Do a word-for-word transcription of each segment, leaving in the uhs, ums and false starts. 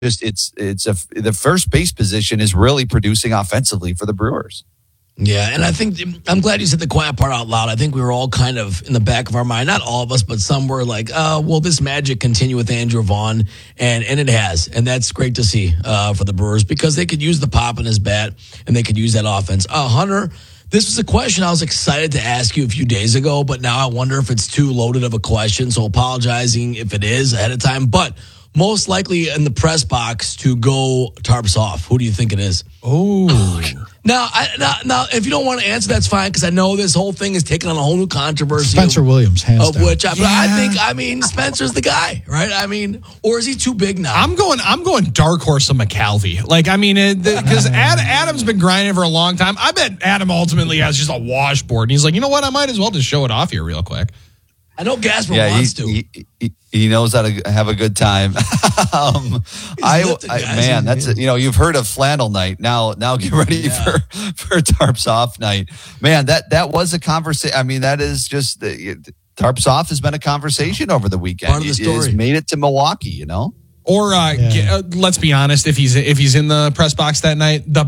just it's it's a the first base position is really producing offensively for the Brewers. Yeah, and I think I'm glad you said the quiet part out loud. I think we were all kind of in the back of our mind, not all of us, but some were like, "Oh, will this magic continue with Andrew Vaughn?" And and it has, and that's great to see uh, for the Brewers because they could use the pop in his bat and they could use that offense. Uh, Hunter, this was a question I was excited to ask you a few days ago, but now I wonder if it's too loaded of a question. So apologizing if it is ahead of time, but. Most likely in the press box to go tarps off. Who do you think it is? Oh. Now, I, now, now, if you don't want to answer, that's fine, because I know this whole thing is taking on a whole new controversy. Spencer of, Williams, hands of down. which I, yeah. I think, I mean, Spencer's the guy, right? I mean, or is he too big now? I'm going, I'm going dark horse of McCalvy. Like, I mean, because Ad, Adam's been grinding for a long time. I bet Adam ultimately has just a washboard, and he's like, you know what? I might as well just show it off here real quick. I know Gasper yeah, wants he, to. He, he, he knows how to have a good time. um, I, I man, that's a, you know, you've heard of flannel night. Now, now get ready yeah. for for tarps off night. Man, that that was a conversation. I mean, that is just the, tarps off has been a conversation over the weekend. Part of the story. It has made it to Milwaukee. You know, or uh, yeah. get, uh, let's be honest, if he's if he's in the press box that night, the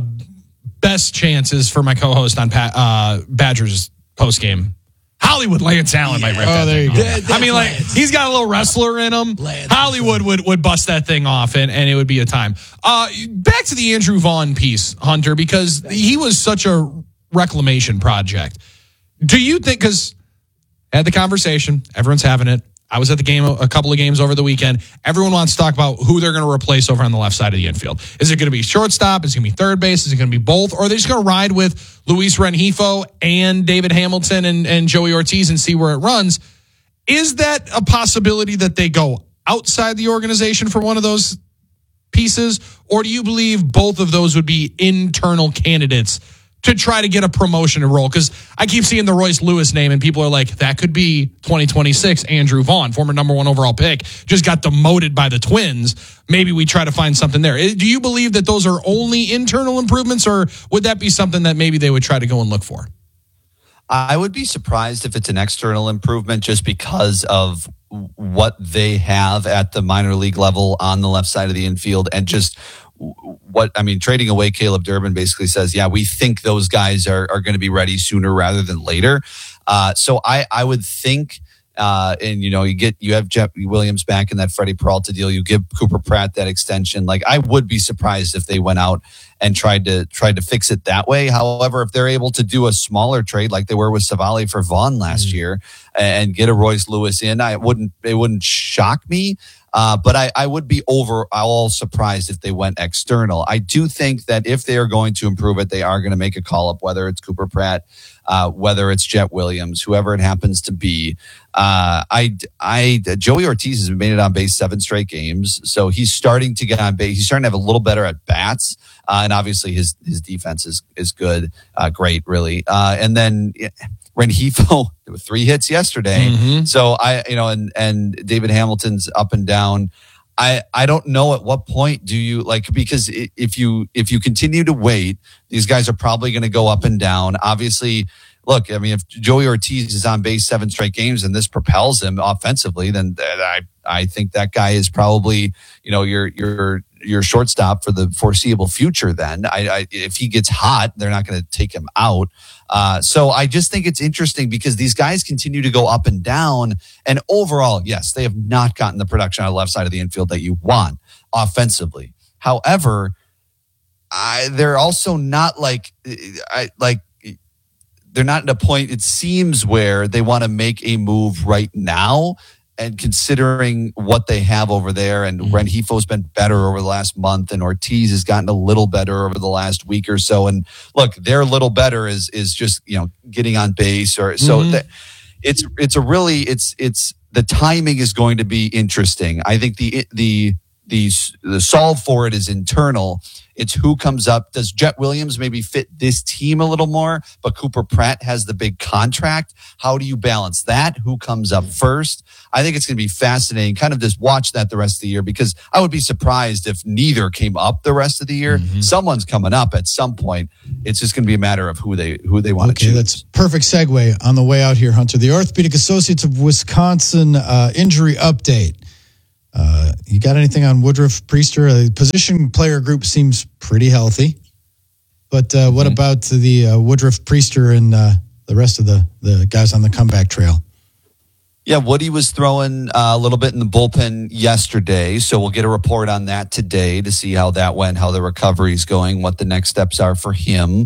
best chances for my co-host on Pat, uh, Badgers post game. Hollywood Lance Allen yeah. might rip that. Oh, there you go. That, I mean, like Lance. He's got a little wrestler in him. Lance Hollywood would, would bust that thing off, and, and it would be a time. Uh, back to the Andrew Vaughn piece, Hunter, because he was such a reclamation project. Do you think? Because had the conversation, everyone's having it. I was at the game a couple of games over the weekend. Everyone wants to talk about who they're going to replace over on the left side of the infield. Is it going to be shortstop? Is it going to be third base? Is it going to be both? Or are they just going to ride with Luis Rengifo and David Hamilton and, and Joey Ortiz and see where it runs? Is that a possibility that they go outside the organization for one of those pieces? Or do you believe both of those would be internal candidates to try to get a promotion and role? Because I keep seeing the Royce Lewis name, and people are like, that could be twenty twenty-six Andrew Vaughn, former number one overall pick, just got demoted by the Twins. Maybe we try to find something there. Do you believe that those are only internal improvements, or would that be something that maybe they would try to go and look for? I would be surprised if it's an external improvement just because of what they have at the minor league level on the left side of the infield, and just what I mean, trading away Caleb Durbin basically says, yeah, we think those guys are, are going to be ready sooner rather than later. Uh, so I, I would think, uh, and you know, you get, you have Jeff Williams back in that Freddie Peralta deal. You give Cooper Pratt that extension. Like, I would be surprised if they went out and tried to, tried to fix it that way. However, if they're able to do a smaller trade like they were with Savali for Vaughn last mm-hmm. year and get a Royce Lewis in, I wouldn't, it wouldn't shock me. Uh, but I, I would be overall surprised if they went external. I do think that if they are going to improve it, they are going to make a call up, whether it's Cooper Pratt, uh, whether it's Jet Williams, whoever it happens to be. Uh, I, I, Joey Ortiz has made it on base seven straight games, so he's starting to get on base. He's starting to have a little better at bats, uh, and obviously his his defense is is good, uh, great, really. Uh, and then Rengifo with three hits yesterday. Mm-hmm. So I, you know, and and David Hamilton's up and down. I, I don't know at what point do you like, because if you if you continue to wait, these guys are probably going to go up and down. Obviously, look, I mean, if Joey Ortiz is on base seven straight games and this propels him offensively, then I I think that guy is probably, you know, your your your shortstop for the foreseeable future. Then I, I if he gets hot, they're not going to take him out. Uh, so I just think it's interesting because these guys continue to go up and down. And overall, yes, they have not gotten the production on the left side of the infield that you want offensively. However, I, they're also not like, I like, they're not at a point, it seems, where they want to make a move right now. And considering what they have over there, and mm-hmm. Rengifo's been better over the last month, and Ortiz has gotten a little better over the last week or so. And look, their little better is is just, you know, getting on base, or so mm-hmm. that it's it's a really it's it's the timing is going to be interesting. I think the the the the solve for it is internal. It's who comes up. Does Jet Williams maybe fit this team a little more? But Cooper Pratt has the big contract. How do you balance that? Who comes up first? I think it's going to be fascinating. Kind of just watch that the rest of the year, because I would be surprised if neither came up the rest of the year. Mm-hmm. Someone's coming up at some point. It's just going to be a matter of who they who they want okay, to choose. That's perfect segue on the way out here, Hunter. The Orthopedic Associates of Wisconsin uh, injury update. Uh, you got anything on Woodruff Priester? The position player group seems pretty healthy. But uh, what mm-hmm. about the uh, Woodruff Priester and uh, the rest of the, the guys on the comeback trail? Yeah, Woody was throwing uh, a little bit in the bullpen yesterday, so we'll get a report on that today to see how that went, how the recovery's going, what the next steps are for him.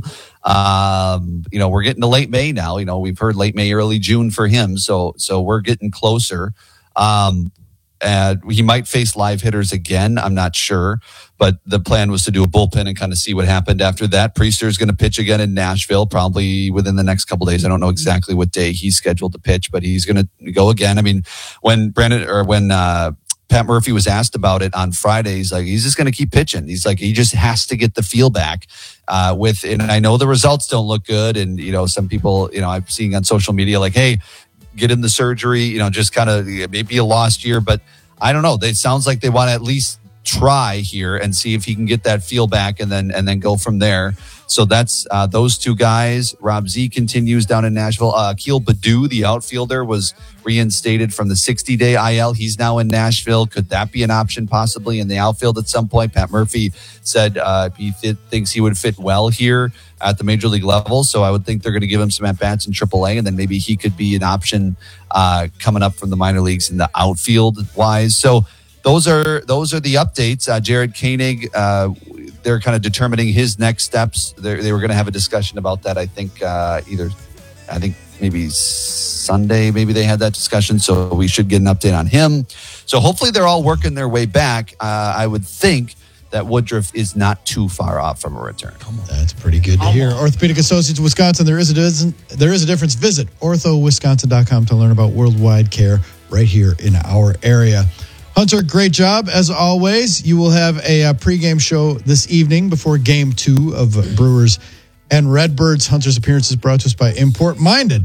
Um, you know, we're getting to late May now. You know, we've heard late May, early June for him, so so we're getting closer. Um, and he might face live hitters again. I'm not sure, but the plan was to do a bullpen and kind of see what happened after that. Priester is going to pitch again in Nashville, probably within the next couple of days. I don't know exactly what day he's scheduled to pitch, but he's going to go again. I mean, when Brandon or when uh, Pat Murphy was asked about it on Friday, he's like, he's just going to keep pitching. He's like, he just has to get the feel back uh, with. And I know the results don't look good, and you know, some people, you know, I'm seeing on social media like, hey, get him the surgery, you know, just kind of maybe a lost year, but I don't know. It sounds like they want to at least try here and see if he can get that feel back and then and then go from there. So that's uh, those two guys. Rob Z continues down in Nashville. Uh, Akil Baddoo, the outfielder, was reinstated from the sixty-day I L. He's now in Nashville. Could that be an option possibly in the outfield at some point? Pat Murphy said uh, he th- thinks he would fit well here at the major league level. So I would think they're going to give him some at-bats in triple A, and then maybe he could be an option uh, coming up from the minor leagues in the outfield wise. So those are those are the updates. Uh, Jared Koenig, uh, they're kind of determining his next steps. They're, they were going to have a discussion about that, I think, uh, either, I think maybe Sunday, maybe they had that discussion. So we should get an update on him. So hopefully they're all working their way back. Uh, I would think that Woodruff is not too far off from a return. That's pretty good to hear. Orthopedic Associates of Wisconsin, there is a there is a difference. Visit ortho wisconsin dot com to learn about worldwide care right here in our area. Hunter, great job as always. You will have a, a pregame show this evening before game two of Brewers and Redbirds. Hunter's appearance is brought to us by Import Minded.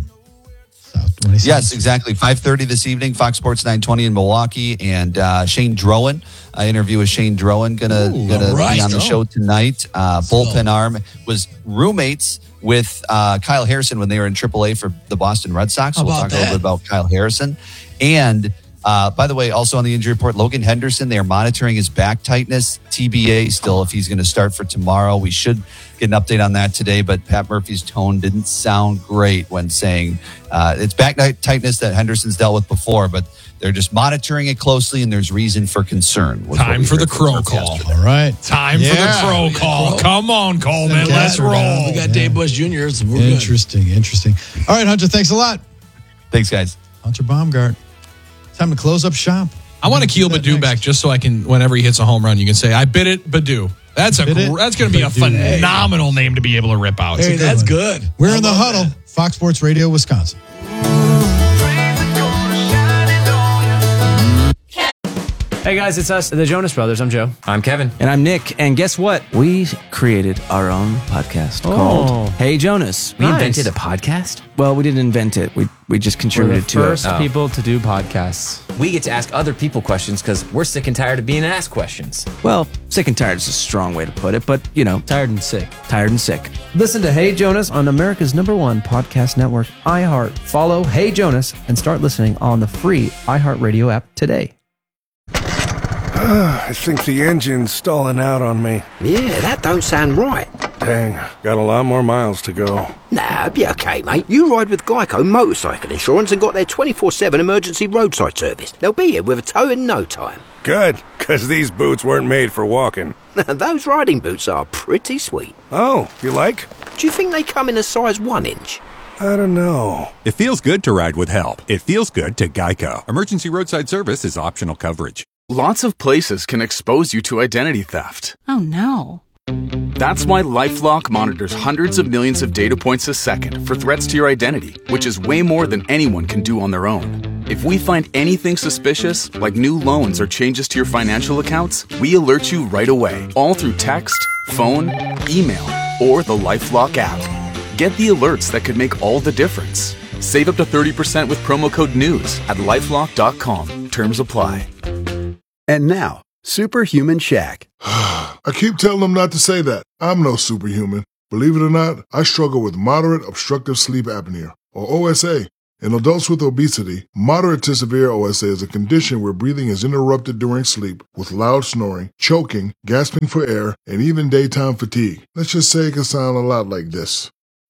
Yes, exactly. five thirty this evening, Fox Sports nine twenty in Milwaukee, and uh, Shane Drowan. I interview with Shane Drowan, gonna Ooh, gonna right, be on the show tonight. Uh, bullpen arm was roommates with uh, Kyle Harrison when they were in triple A for the Boston Red Sox. So we'll talk that? a little bit about Kyle Harrison. And uh, by the way, also on the injury report, Logan Henderson, they are monitoring his back tightness, T B A still, if he's going to start for tomorrow. We should get an update on that today, but Pat Murphy's tone didn't sound great when saying uh, it's back tightness that Henderson's dealt with before, but they're just monitoring it closely, and there's reason for concern. Time for the crow call. Yesterday. All right. Time yeah. for the crow call. Come on, Coleman. Let's roll. We got yeah. Dave Bush Junior So we're interesting, good. interesting. All right, Hunter, thanks a lot. Thanks, guys. Hunter Baumgart. Time to close up shop. I want to Akil Baddoo back just so I can, whenever he hits a home run, you can say, I bit it, Baddoo. That's a gr- that's going to be a phenomenal name to be able to rip out. Hey, that's good. We're I in the huddle. That. Fox Sports Radio, Wisconsin. Hey guys, it's us, the Jonas Brothers. I'm Joe. I'm Kevin. And I'm Nick. And guess what? We created our own podcast oh. called Hey Jonas. We nice. invented a podcast? Well, we didn't invent it. We we just contributed to it. We're the first people to do podcasts. We get to ask other people questions because we're sick and tired of being asked questions. Well, sick and tired is a strong way to put it, but, you know. Tired and sick. Tired and sick. Listen to Hey Jonas on America's number one podcast network, iHeart. Follow Hey Jonas and start listening on the free iHeartRadio app today. I think the engine's stalling out on me. Yeah, that don't sound right. Dang, got a lot more miles to go. Nah, be okay, mate. You ride with Geico Motorcycle Insurance and got their twenty-four seven emergency roadside service. They'll be here with a tow in no time. Good, because these boots weren't made for walking. Those riding boots are pretty sweet. Oh, you like? Do you think they come in a size one inch? I don't know. It feels good to ride with help. It feels good to Geico. Emergency roadside service is optional coverage. Lots of places can expose you to identity theft. Oh, no. That's why LifeLock monitors hundreds of millions of data points a second for threats to your identity, which is way more than anyone can do on their own. If we find anything suspicious, like new loans or changes to your financial accounts, we alert you right away, all through text, phone, email, or the LifeLock app. Get the alerts that could make all the difference. Save up to thirty percent with promo code NEWS at lifelock dot com. Terms apply. And now, Superhuman Shaq. I keep telling them not to say that. I'm no superhuman. Believe it or not, I struggle with moderate obstructive sleep apnea, or O S A. In adults with obesity, moderate to severe O S A is a condition where breathing is interrupted during sleep with loud snoring, choking, gasping for air, and even daytime fatigue. Let's just say it can sound a lot like this.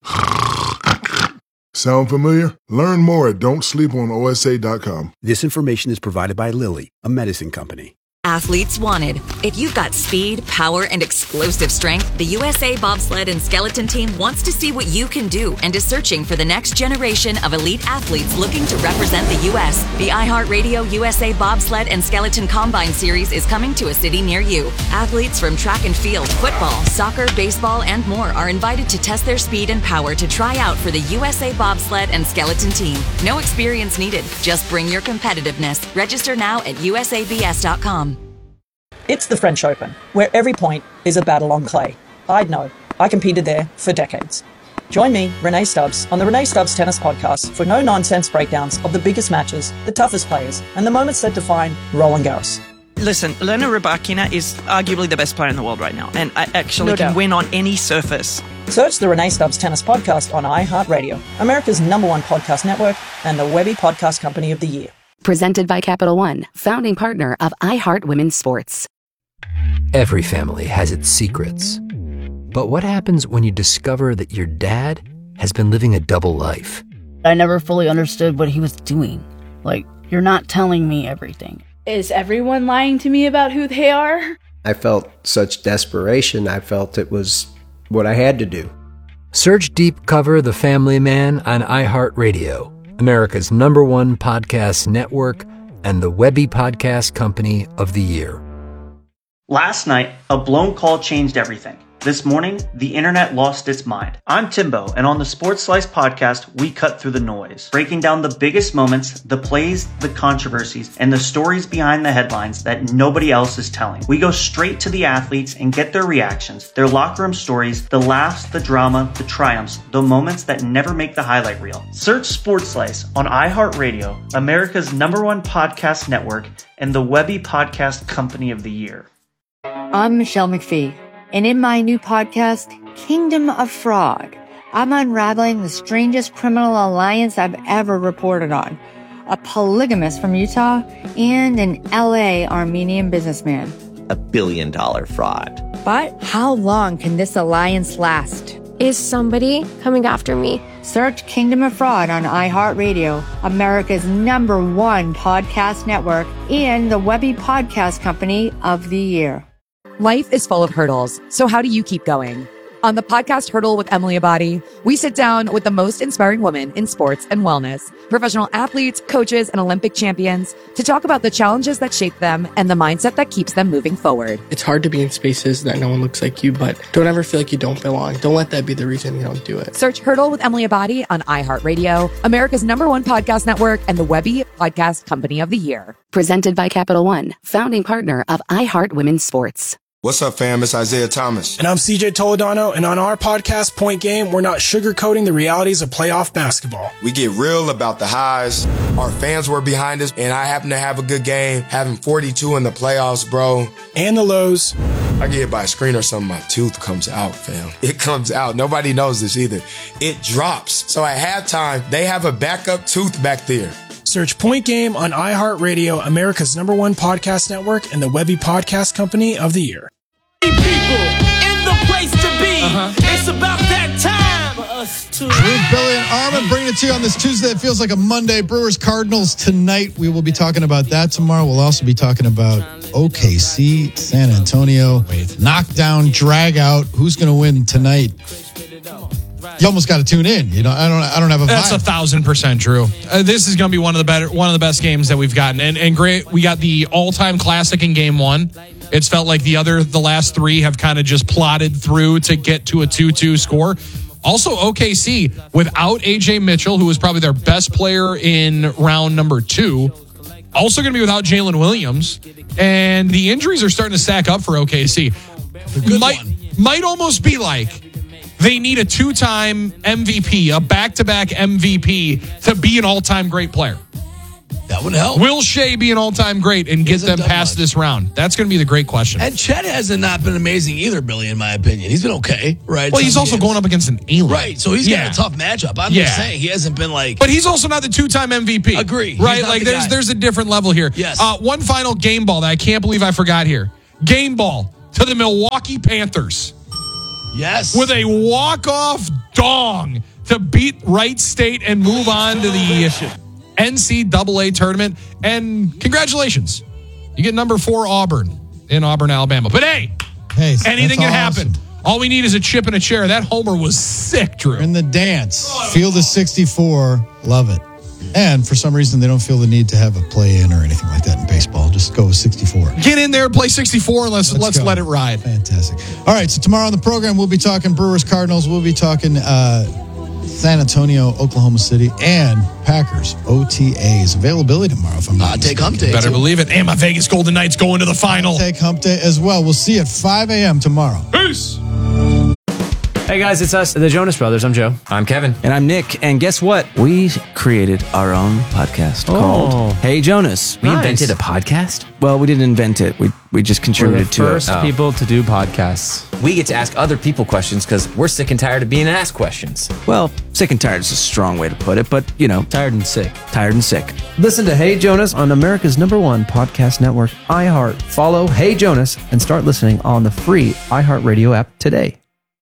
Sound familiar? Learn more at don't sleep on O S A dot com. This information is provided by Lilly, a medicine company. Athletes wanted. If you've got speed, power, and explosive strength, the U S A Bobsled and Skeleton Team wants to see what you can do and is searching for the next generation of elite athletes looking to represent the U S. The iHeartRadio U S A Bobsled and Skeleton Combine Series is coming to a city near you. Athletes from track and field, football, soccer, baseball, and more are invited to test their speed and power to try out for the U S A Bobsled and Skeleton Team. No experience needed. Just bring your competitiveness. Register now at U S A B S dot com. It's the French Open, where every point is a battle on clay. I'd know. I competed there for decades. Join me, Renee Stubbs, on the Renee Stubbs Tennis Podcast for no-nonsense breakdowns of the biggest matches, the toughest players, and the moments that define Roland Garros. Listen, Elena Rybakina is arguably the best player in the world right now, and I actually No can doubt. win on any surface. Search the Renee Stubbs Tennis Podcast on iHeartRadio, America's number one podcast network, and the Webby Podcast Company of the Year. Presented by Capital One, founding partner of iHeart Women's Sports. Every family has its secrets. But what happens when you discover that your dad has been living a double life? I never fully understood what he was doing. Like, you're not telling me everything. Is everyone lying to me about who they are? I felt such desperation, I felt it was what I had to do. Search Deep Cover The Family Man on iHeartRadio, America's number one podcast network and the Webby Podcast Company of the Year. Last night, a blown call changed everything. This morning, the internet lost its mind. I'm Timbo, and on the Sports Slice podcast, we cut through the noise, breaking down the biggest moments, the plays, the controversies, and the stories behind the headlines that nobody else is telling. We go straight to the athletes and get their reactions, their locker room stories, the laughs, the drama, the triumphs, the moments that never make the highlight reel. Search Sports Slice on iHeartRadio, America's number one podcast network, and the Webby Podcast Company of the Year. I'm Michelle McPhee, and in my new podcast, Kingdom of Fraud, I'm unraveling the strangest criminal alliance I've ever reported on. A polygamist from Utah and an L A Armenian businessman. A billion dollar fraud. But how long can this alliance last? Is somebody coming after me? Search Kingdom of Fraud on iHeartRadio, America's number one podcast network, and the Webby Podcast Company of the Year. Life is full of hurdles, so how do you keep going? On the podcast Hurdle with Emily Abadi, we sit down with the most inspiring women in sports and wellness, professional athletes, coaches, and Olympic champions to talk about the challenges that shape them and the mindset that keeps them moving forward. It's hard to be in spaces that no one looks like you, but don't ever feel like you don't belong. Don't let that be the reason you don't do it. Search Hurdle with Emily Abadi on iHeartRadio, America's number one podcast network, and the Webby Podcast Company of the Year. Presented by Capital One, founding partner of iHeart Women's Sports. What's up, fam? It's Isaiah Thomas. And I'm C J Toledano, and on our podcast, Point Game, we're not sugarcoating the realities of playoff basketball. We get real about the highs. Our fans were behind us, and I happen to have a good game, having forty-two in the playoffs, bro. And the lows. I get hit by a screen or something, my tooth comes out, fam. It comes out. Nobody knows this either. It drops. So at halftime, they have a backup tooth back there. Search Point Game on iHeartRadio, America's number one podcast network, and the Webby Podcast Company of the Year. People in the place to be. Uh-huh. It's about that time for us to. Ruth, Billy, and Armin bringing it to you on this Tuesday. It feels like a Monday. Brewers Cardinals tonight. We will be talking about that tomorrow. We'll also be talking about O K C, San Antonio. Knockdown, drag out. Who's going to win tonight? You almost got to tune in. You know, I don't. I don't have a. That's vibe. a thousand percent true. Uh, this is going to be one of the better, one of the best games that we've gotten. And and great, we got the all-time classic in Game One. It's felt like the other, the last three have kind of just plotted through to get to a two two score. Also, O K C without A J Mitchell, who was probably their best player in round number two. Also going to be without Jalen Williams, and the injuries are starting to stack up for O K C. Might one. might almost be like. They need a two-time M V P, a back-to-back M V P to be an all-time great player. That would help. Will Shea be an all-time great and get them past much. this round? That's going to be the great question. And Chet hasn't not been amazing either, Billy, in my opinion. He's been okay, right? Well, he's also games. going up against an alien. Right, so he's yeah. got a tough matchup. I'm yeah. just saying, he hasn't been like... But he's also not the two-time M V P. Agree. Right, like the there's guy. there's a different level here. Yes. Uh, one final game ball that I can't believe I forgot here. Game ball to the Milwaukee Panthers. Yes. With a walk-off dong to beat Wright State and move on to the N C double A tournament. And congratulations. You get number four Auburn in Auburn, Alabama. But hey, hey anything can awesome. happen. All we need is a chip and a chair. That homer was sick, Drew. In the dance. Field of sixty-four. Love it. And for some reason, they don't feel the need to have a play-in or anything like that in baseball. Just go with sixty-four. Get in there, play sixty-four, and let's, let's, let's let it ride. Fantastic. All right, so tomorrow on the program, we'll be talking Brewers, Cardinals. We'll be talking uh, San Antonio, Oklahoma City, and Packers O T As. Availability tomorrow. If I'm not uh, take hump day. Better too. believe it. And my Vegas Golden Knights going to the final. Take hump day as well. We'll see you at five a.m. tomorrow. Peace. Hey guys, it's us, the Jonas Brothers. I'm Joe. I'm Kevin. And I'm Nick. And guess what? We created our own podcast oh. called Hey Jonas. We nice. invented a podcast? Well, we didn't invent it. We we just contributed to it. We're the first people to do podcasts. We get to ask other people questions because we're sick and tired of being asked questions. Well, sick and tired is a strong way to put it, but, you know. Tired and sick. Tired and sick. Listen to Hey Jonas on America's number one podcast network, iHeart. Follow Hey Jonas and start listening on the free iHeartRadio app today.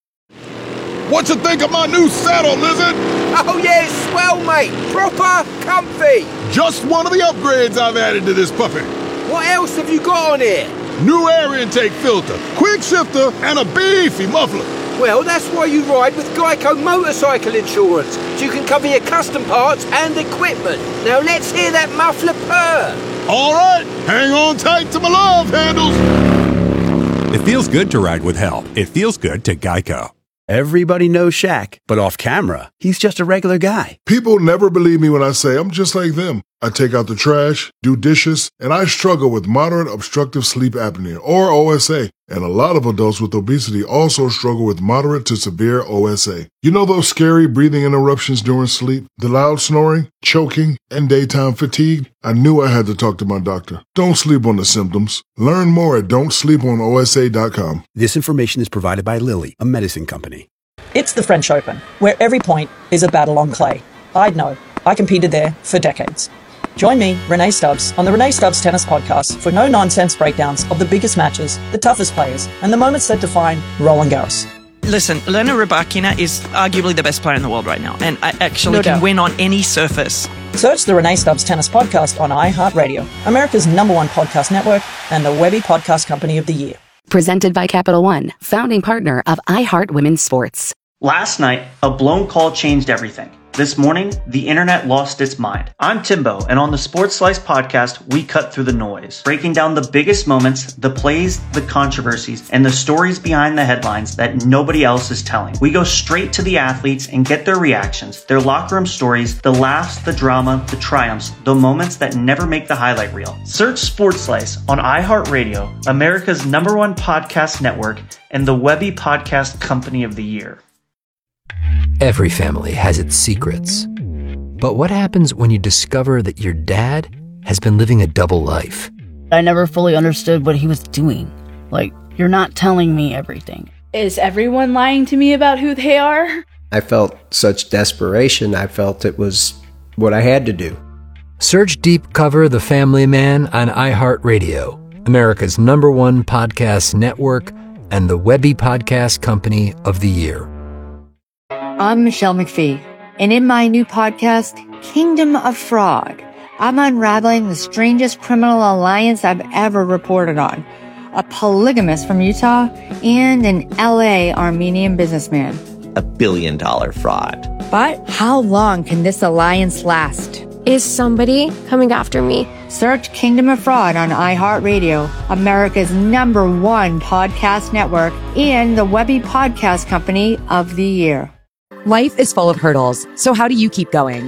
What you think of my new saddle, Lizard? Oh yeah, it's swell, mate. Proper comfy. Just one of the upgrades I've added to this puppy. What else have you got on here? New air intake filter, quick shifter, and a beefy muffler. Well, that's why you ride with Geico Motorcycle Insurance, so you can cover your custom parts and equipment. Now let's hear that muffler purr. All right, hang on tight to my love handles. It feels good to ride with help. It feels good to Geico. Everybody knows Shaq, but off camera, he's just a regular guy. People never believe me when I say I'm just like them. I take out the trash, do dishes, and I struggle with moderate obstructive sleep apnea, or O S A. And a lot of adults with obesity also struggle with moderate to severe O S A. You know those scary breathing interruptions during sleep, the loud snoring, choking, and daytime fatigue? I knew I had to talk to my doctor. Don't sleep on the symptoms. Learn more at don't sleep on O S A dot com. This information is provided by Lilly, a medicine company. It's the French Open, where every point is a battle on clay. I'd know. I competed there for decades. Join me, Renee Stubbs, on the Renee Stubbs Tennis Podcast for no-nonsense breakdowns of the biggest matches, the toughest players, and the moments that define Roland Garros. Listen, Elena Rybakina is arguably the best player in the world right now, and I actually No can doubt. win on any surface. Search the Renee Stubbs Tennis Podcast on iHeartRadio, America's number one podcast network, and the Webby Podcast Company of the Year. Presented by Capital One, founding partner of iHeart Women's Sports. Last night, a blown call changed everything. This morning, the internet lost its mind. I'm Timbo, and on the Sports Slice podcast, we cut through the noise, breaking down the biggest moments, the plays, the controversies, and the stories behind the headlines that nobody else is telling. We go straight to the athletes and get their reactions, their locker room stories, the laughs, the drama, the triumphs, the moments that never make the highlight reel. Search Sports Slice on iHeartRadio, America's number one podcast network, and the Webby Podcast Company of the Year. Every family has its secrets. But what happens when you discover that your dad has been living a double life? I never fully understood what he was doing. Like, you're not telling me everything. Is everyone lying to me about who they are? I felt such desperation. I felt it was what I had to do. Search Deep Cover The Family Man on iHeartRadio, America's number one podcast network and the Webby Podcast Company of the Year. I'm Michelle McPhee, and in my new podcast, Kingdom of Fraud, I'm unraveling the strangest criminal alliance I've ever reported on. A polygamist from Utah and an L A Armenian businessman. A billion dollar fraud. But how long can this alliance last? Is somebody coming after me? Search Kingdom of Fraud on iHeartRadio, America's number one podcast network, and the Webby Podcast Company of the Year. Life is full of hurdles, so how do you keep going?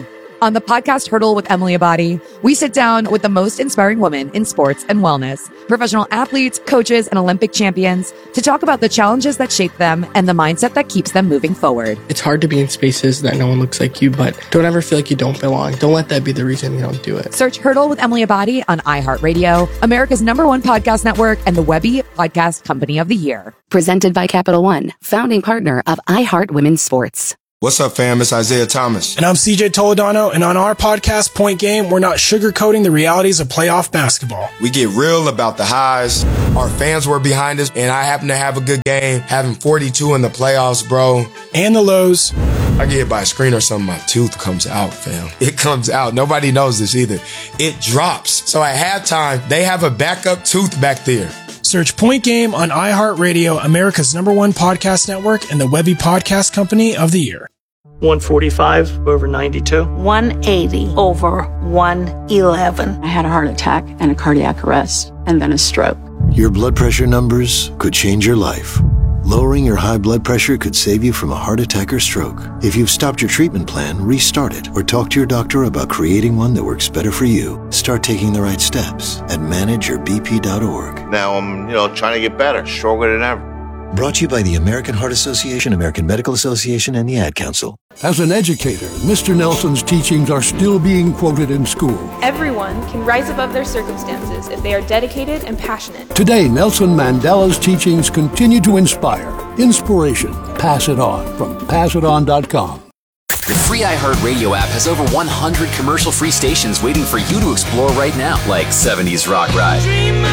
On the podcast Hurdle with Emily Abadi, we sit down with the most inspiring women in sports and wellness, professional athletes, coaches, and Olympic champions to talk about the challenges that shape them and the mindset that keeps them moving forward. It's hard to be in spaces that no one looks like you, but don't ever feel like you don't belong. Don't let that be the reason you don't do it. Search Hurdle with Emily Abadi on iHeartRadio, America's number one podcast network, and the Webby Podcast Company of the Year. Presented by Capital One, founding partner of iHeart Women's Sports. What's up, fam? It's Isaiah Thomas. And I'm C J Toledano, and on our podcast, Point Game, we're not sugarcoating the realities of playoff basketball. We get real about the highs. Our fans were behind us, and I happen to have a good game, having forty-two in the playoffs, bro. And the lows. I get hit by a screen or something, my tooth comes out, fam. It comes out. Nobody knows this either. It drops. So at halftime, they have a backup tooth back there. Search Point Game on iHeartRadio, America's number one podcast network, and the Webby Podcast Company of the Year. one forty-five over ninety-two. one eighty over one eleven. I had a heart attack and a cardiac arrest, and then a stroke. Your blood pressure numbers could change your life. Lowering your high blood pressure could save you from a heart attack or stroke. If you've stopped your treatment plan, restart it or talk to your doctor about creating one that works better for you. Start taking the right steps at manage your b p dot org. Now I'm, you know, trying to get better, stronger than ever. Brought to you by the American Heart Association, American Medical Association, and the Ad Council. As an educator, Mister Nelson's teachings are still being quoted in school. Everyone can rise above their circumstances if they are dedicated and passionate. Today, Nelson Mandela's teachings continue to inspire. Inspiration. Pass it on from pass it on dot com. The free iHeartRadio app has over one hundred commercial-free stations waiting for you to explore right now, like seventies Rock Ride. Dream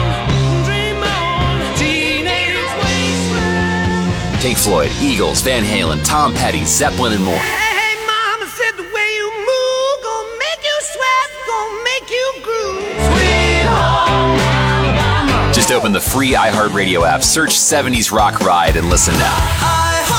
on, dream on, teenage wasteland. Pink Floyd, Eagles, Van Halen, Tom Petty, Zeppelin, and more. Hey, mama said the way you move gonna make you sweat, gonna make you groove. Sweet home Alabama. Just open the free iHeartRadio app, search seventies Rock Ride, and listen now.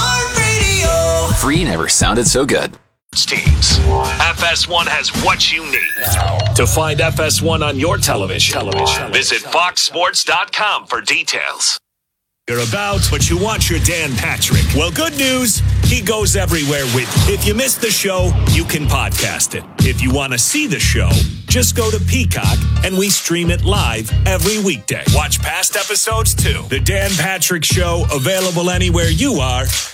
Free never sounded so good. Teams. F S one has what you need. To find F S one on your television, television. Visit fox sports dot com for details. You're about, but you want your Dan Patrick. Well, good news, he goes everywhere with you. If you missed the show, you can podcast it. If you want to see the show, just go to Peacock and we stream it live every weekday. Watch past episodes too. The Dan Patrick Show, available anywhere you are